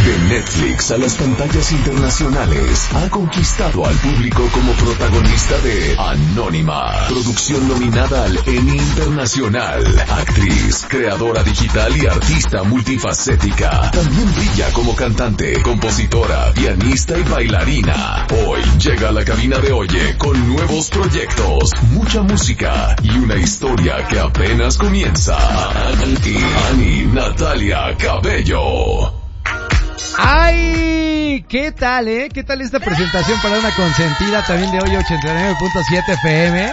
De Netflix a las pantallas internacionales, ha conquistado al público como protagonista de Anónima, producción nominada al Emmy Internacional. Actriz, creadora digital y artista multifacética. También brilla como cantante, compositora, pianista y bailarina. Hoy llega a la cabina de Oye con nuevos proyectos, mucha música y una historia que apenas comienza. Ani Natalia Cabello. ¡Ay! ¿Qué tal, ¿Qué tal esta presentación para una consentida también de hoy 89.7 FM?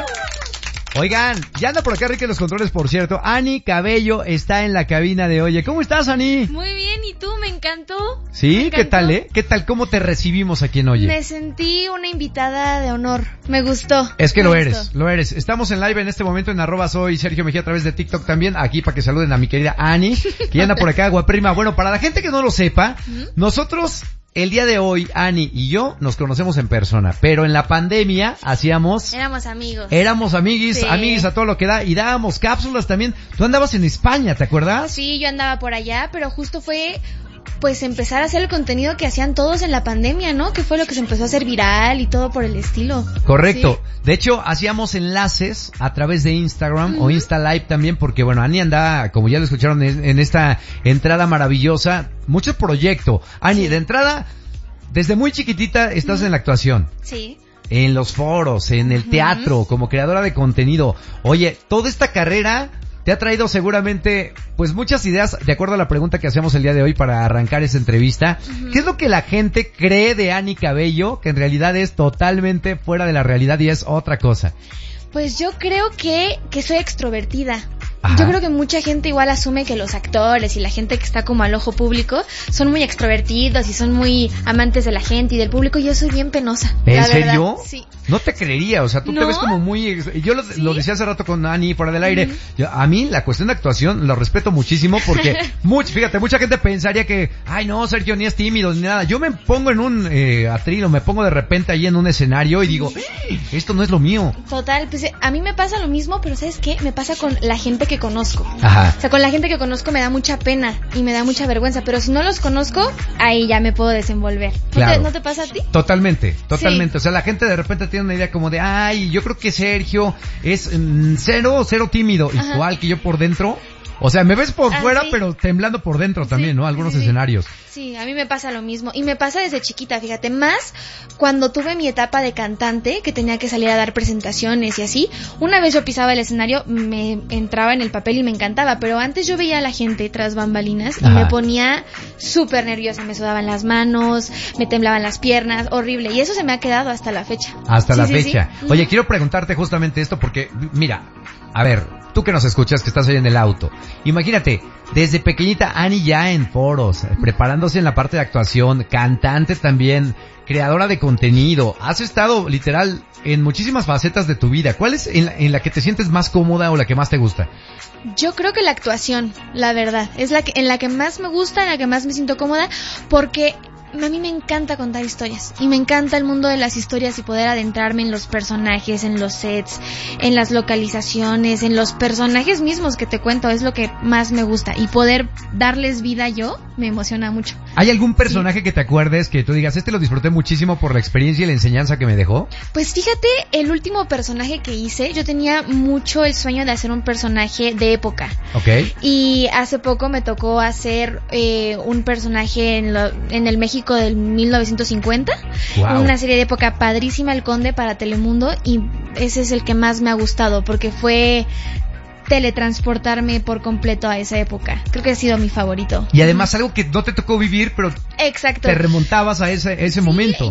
Oigan, ya anda por acá Ricky en los controles, por cierto. Ani Cabello está en la cabina de Oye. ¿Cómo estás, Ani? Muy bien, ¿y tú? Me encantó. ¿Sí? ¿Qué tal, ¿Qué tal? ¿Cómo te recibimos aquí en Oye? Me sentí una invitada de honor. Me gustó. Es que lo eres. Estamos en live en este momento en @soy Sergio Mejía a través de TikTok también. Aquí para que saluden a mi querida Ani, que ya anda por acá, guaprima. Bueno, para la gente que no lo sepa, nosotros... El día de hoy, Ani y yo nos conocemos en persona, pero en la pandemia Éramos amigos. Éramos amiguis, sí. Amiguis a todo lo que da, y dábamos cápsulas también. Tú andabas en España, ¿te acuerdas? Sí, yo andaba por allá, pero justo fue... pues empezar a hacer el contenido que hacían todos en la pandemia, ¿no? Que fue lo que se empezó a hacer viral y todo por el estilo. Correcto. Sí. De hecho, hacíamos enlaces a través de Instagram o Insta Live también, porque bueno, Ani anda, como ya lo escucharon en esta entrada maravillosa, mucho proyecto. Ani, de entrada, desde muy chiquitita estás en la actuación. Sí. En los foros, en el teatro, como creadora de contenido. Oye, toda esta carrera te ha traído seguramente, pues, muchas ideas, de acuerdo a la pregunta que hacemos el día de hoy para arrancar esa entrevista. ¿Qué es lo que la gente cree de Ani Cabello, que en realidad es totalmente fuera de la realidad y es otra cosa? Pues yo creo que soy extrovertida. Ajá. Yo creo que mucha gente igual asume que los actores y la gente que está como al ojo público son muy extrovertidos y son muy amantes de la gente y del público. Yo soy bien penosa. ¿En la serio? Verdad. Sí. No te creería, o sea, tú te ves como muy... Yo lo decía hace rato con Ani fuera del aire. A mí la cuestión de actuación lo respeto muchísimo porque, fíjate, mucha gente pensaría que, ay no, Sergio ni es tímido ni nada. Yo me pongo en un atril o me pongo de repente ahí en un escenario y digo, esto no es lo mío. Total, pues a mí me pasa lo mismo, pero ¿sabes qué? Me pasa con la gente que conozco. Ajá. O sea, con la gente que conozco me da mucha pena y me da mucha vergüenza, pero si no los conozco, ahí ya me puedo desenvolver. Claro. ¿No te pasa a ti? Totalmente. Sí. O sea, la gente de repente tiene una idea como de, ay, yo creo que Sergio es cero tímido, Ajá. igual que yo por dentro. O sea, me ves por fuera, sí. pero temblando por dentro también, ¿no? Algunos escenarios. Sí, a mí me pasa lo mismo. Y me pasa desde chiquita, fíjate, más cuando tuve mi etapa de cantante, que tenía que salir a dar presentaciones y así. Una vez yo pisaba el escenario, me entraba en el papel y me encantaba, pero antes yo veía a la gente tras bambalinas y me ponía súper nerviosa. Me sudaban las manos, me temblaban las piernas, horrible. Y eso se me ha quedado hasta la fecha. Hasta la fecha. Sí. Oye, quiero preguntarte justamente esto porque, mira, a ver, tú que nos escuchas, que estás ahí en el auto, imagínate, desde pequeñita Ani ya en foros, preparándose en la parte de actuación, cantante también, creadora de contenido, has estado literal en muchísimas facetas de tu vida. ¿Cuál es en la que te sientes más cómoda o la que más te gusta? Yo creo que la actuación, la verdad, es en la que más me gusta, en la que más me siento cómoda, porque a mí me encanta contar historias y me encanta el mundo de las historias y poder adentrarme en los personajes, en los sets, en las localizaciones, en los personajes mismos que te cuento, es lo que más me gusta, y poder darles vida yo me emociona mucho. ¿Hay algún personaje que te acuerdes que tú digas, lo disfruté muchísimo por la experiencia y la enseñanza que me dejó? Pues fíjate, el último personaje que hice, yo tenía mucho el sueño de hacer un personaje de época. Okay. Y hace poco me tocó hacer un personaje en el México del 1950, wow. Una serie de época padrísima, El Conde, para Telemundo, y ese es el que más me ha gustado porque fue teletransportarme por completo a esa época. Creo que ha sido mi favorito. Y además algo que no te tocó vivir, pero exacto, te remontabas a ese momento.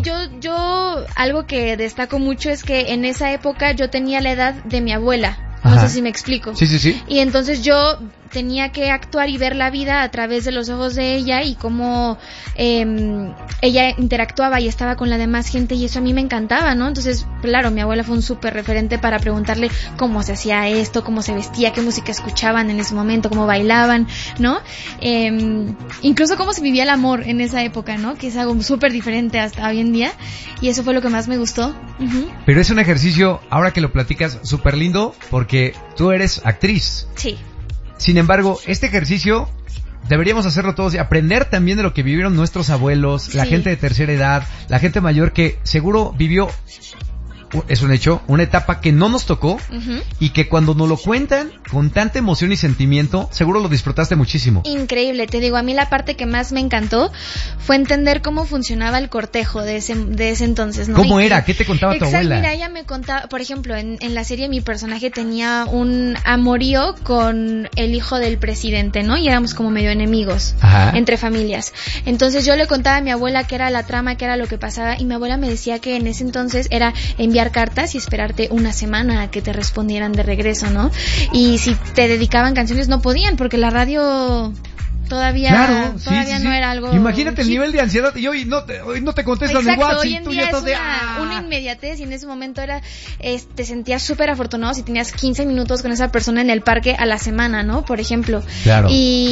Yo algo que destaco mucho es que en esa época yo tenía la edad de mi abuela. No Ajá. sé si me explico. Sí. Y entonces yo tenía que actuar y ver la vida a través de los ojos de ella y cómo ella interactuaba y estaba con la demás gente, y eso a mí me encantaba, ¿no? Entonces, claro, mi abuela fue un súper referente para preguntarle cómo se hacía esto, cómo se vestía, qué música escuchaban en ese momento, cómo bailaban, ¿no? Incluso cómo se vivía el amor en esa época, ¿no? Que es algo súper diferente hasta hoy en día, y eso fue lo que más me gustó. Uh-huh. Pero es un ejercicio, ahora que lo platicas, súper lindo, porque tú eres actriz. Sí. Sin embargo, este ejercicio deberíamos hacerlo todos y aprender también de lo que vivieron nuestros abuelos, la gente de tercera edad, la gente mayor que seguro vivió, es un hecho, una etapa que no nos tocó y que cuando nos lo cuentan con tanta emoción y sentimiento, seguro lo disfrutaste muchísimo. Increíble, te digo, a mí la parte que más me encantó fue entender cómo funcionaba el cortejo de ese entonces, ¿no? ¿Cómo era? ¿Qué te contaba tu abuela? Mira, ella me contaba, por ejemplo, en la serie mi personaje tenía un amorío con el hijo del presidente, ¿no? Y éramos como medio enemigos entre familias. Entonces yo le contaba a mi abuela qué era la trama, qué era lo que pasaba, y mi abuela me decía que en ese entonces era enviar cartas y esperarte una semana a que te respondieran de regreso, ¿no? Y si te dedicaban canciones no podían porque la radio todavía no era algo. Imagínate el nivel de ansiedad y hoy no te contestan el WhatsApp. Hoy en día es una inmediatez y en ese momento era te sentías súper afortunado si tenías 15 minutos con esa persona en el parque a la semana, ¿no? Por ejemplo. Claro.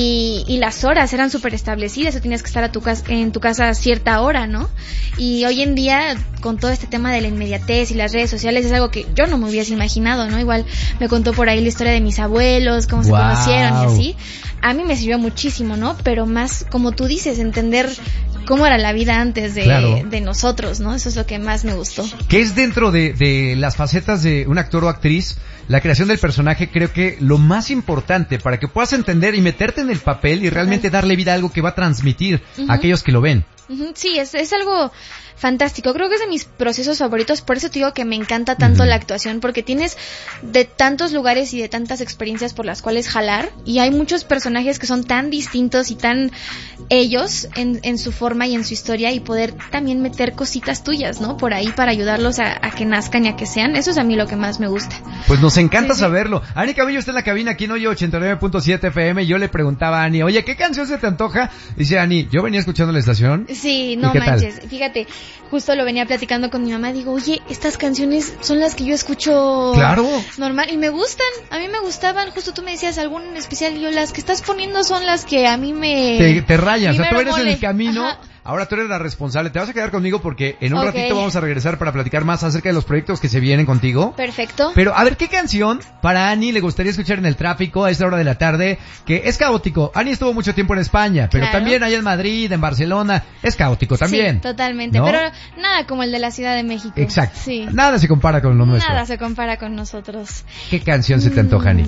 Y las horas eran súper establecidas, o tenías que estar en tu casa a cierta hora, ¿no? Y hoy en día con todo este tema de la inmediatez y las redes sociales es algo que yo no me hubiese imaginado, ¿no? Igual me contó por ahí la historia de mis abuelos, cómo se conocieron y así. A mí me sirvió muchísimo, ¿no? Pero más, como tú dices, entender cómo era la vida antes de nosotros, ¿no? Eso es lo que más me gustó. ¿Qué es dentro de las facetas de un actor o actriz? La creación del personaje, creo que lo más importante para que puedas entender y meterte en el papel y realmente darle vida a algo que va a transmitir a aquellos que lo ven. Sí, es algo fantástico. Creo que es de mis procesos favoritos, por eso te digo que me encanta tanto la actuación, porque tienes de tantos lugares y de tantas experiencias por las cuales jalar, y hay muchos personajes que son tan distintos y tan ellos en su forma y en su historia, y poder también meter cositas tuyas, ¿no? Por ahí para ayudarlos a que nazcan y a que sean. Eso es a mí lo que más me gusta. Pues nos encanta saberlo. Ani Cabello está en la cabina aquí en Oye 89.7 FM. Yo le preguntaba a Ani, oye, ¿qué canción se te antoja? Dice Ani, yo venía escuchando la estación. Sí, no manches. Fíjate, justo lo venía platicando con mi mamá. Digo, oye, estas canciones son las que yo escucho normal y me gustan. A mí me gustaban. Justo tú me decías algún en especial y yo, las que estás poniendo son las que a mí me... Te rayan. O sea, tú eres en el camino. Ajá. Ahora tú eres la responsable. Te vas a quedar conmigo porque en un ratito vamos a regresar para platicar más acerca de los proyectos que se vienen contigo. Perfecto. Pero a ver, ¿qué canción para Ani le gustaría escuchar en el tráfico a esta hora de la tarde? Que es caótico. Ani estuvo mucho tiempo en España, pero también allá en Madrid, en Barcelona. Es caótico también. Sí, totalmente. ¿No? Pero nada como el de la Ciudad de México. Exacto. Sí. Nada se compara con lo nuestro. Nada se compara con nosotros. ¿Qué canción se te antoja, Ani?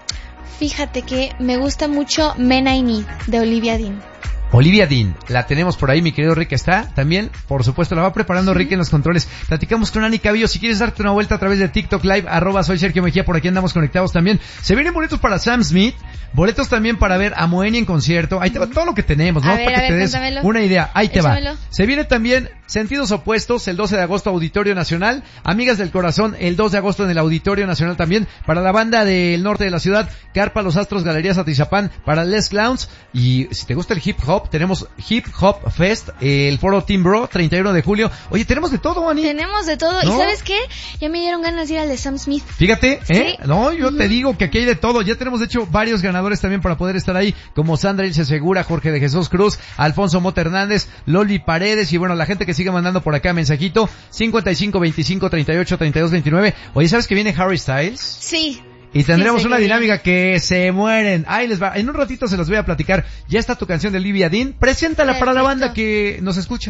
Fíjate que me gusta mucho Men I Need, de Olivia Dean. Olivia Dean, la tenemos por ahí, mi querido Rick está también, por supuesto, la va preparando Rick en los controles. Platicamos con Ani Cabello, si quieres darte una vuelta a través de TikTok Live, @soy Sergio Mejía, por aquí andamos conectados también. Se vienen boletos para Sam Smith, boletos también para ver a Moenia en concierto, ahí te va todo lo que tenemos, ¿no? Para que te des una idea, ahí te va. Se viene también Sentidos Opuestos, el 12 de agosto, Auditorio Nacional, Amigas del Corazón, el 2 de agosto en el Auditorio Nacional también, para la banda del norte de la ciudad, Carpa Los Astros, Galerías Atizapán, para Les Clowns, y si te gusta el hip hop, tenemos Hip Hop Fest, el foro Timbro, 31 de julio. Oye, tenemos de todo, Ani. Tenemos de todo. ¿No? ¿Y sabes qué? Ya me dieron ganas de ir al de Sam Smith. Fíjate, ¿eh? Sí. No, yo te digo que aquí hay de todo. Ya tenemos, de hecho, varios ganadores también para poder estar ahí, como Sandra Ilse Segura, Jorge de Jesús Cruz, Alfonso Mota Hernández, Loli Paredes, y bueno, la gente que sigue mandando por acá mensajito, 55 25 38 32 29. Oye, ¿sabes que viene Harry Styles? Sí. Y tendremos una dinámica que se mueren. Ahí les va. En un ratito se los voy a platicar. Ya está tu canción de Olivia Dean. Preséntala para la banda que nos escucha.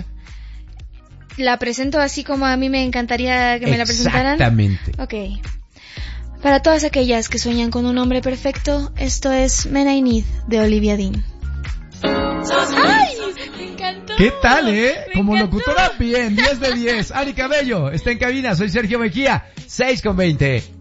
La presento así como a mí me encantaría que me la presentaran. Exactamente. Ok. Para todas aquellas que sueñan con un hombre perfecto, esto es Men I Need, de Olivia Dean. ¡Ay! Me encantó. ¿Qué tal, Como locutora, bien. 10 de 10. Ani Cabello está en cabina. Soy Sergio Mejía. 6:20.